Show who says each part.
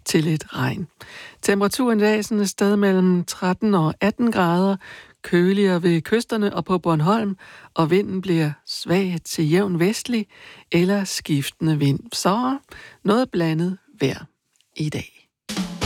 Speaker 1: til lidt regn. Temperaturen i dag er sådan et sted mellem 13 og 18 grader, køligere ved kysterne og på Bornholm, og vinden bliver svag til jævn vestlig eller skiftende vind. Så noget blandet vejr i dag.